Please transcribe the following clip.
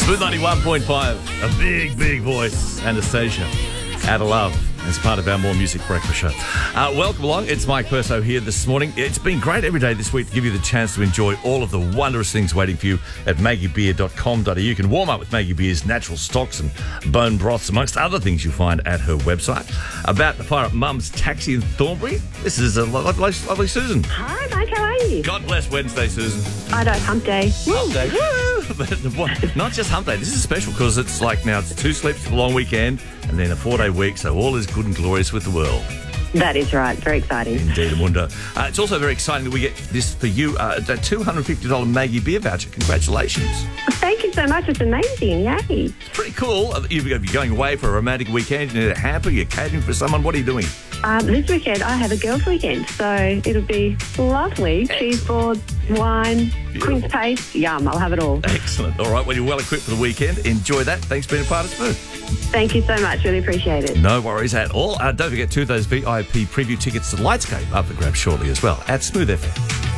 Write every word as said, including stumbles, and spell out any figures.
Smooth ninety-one point five, a big, big voice, Anastasia, Out of Love, as part of our More Music Breakfast show. Uh, welcome along. It's Mike Perso here this morning. It's been great every day this week to give you the chance to enjoy all of the wondrous things waiting for you at maggie beer dot com dot a u. You can warm up with Maggie Beer's natural stocks and bone broths, amongst other things you'll find at her website. About to fire up Mum's Taxi in Thornbury. This is a lovely, lovely Susan. Hi, Mike. How are you? God bless Wednesday, Susan. I know, hump day. Hump day. Woo! But what- not just hump day. This is special because it's like now it's two sleeps for the long weekend and then a four-day week, so all is good and glorious with the world. That is right. Very exciting. Indeed, Amunda. Uh, it's also very exciting that we get this for you, uh, that two hundred fifty dollars Maggie Beer voucher. Congratulations. Thank you so much. It's amazing. Yay. Pretty cool. Uh, You're going away for a romantic weekend. You need a hamper. You're catering for someone. What are you doing? Um, this weekend, I have a girls' weekend, so it'll be lovely. Cheese board, wine, Queen's paste. Yum. I'll have it all. Excellent. All right. Well, you're well equipped for the weekend. Enjoy that. Thanks for being a part of Smooth. Thank you so much. Really appreciate it. No worries at all. Uh, don't forget, two of those V I P preview tickets to Lightscape up for grabs shortly as well at Smooth F M.